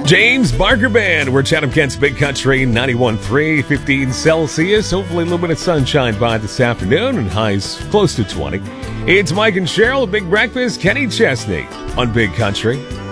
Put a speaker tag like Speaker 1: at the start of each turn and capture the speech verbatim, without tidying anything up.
Speaker 1: James Barker Band. We're Chatham Kent's Big Country, ninety-one point three, fifteen Celsius. Hopefully a little bit of sunshine by this afternoon and highs close to twenty. It's Mike and Cheryl, Big Breakfast, Kenny Chesney on Big Country.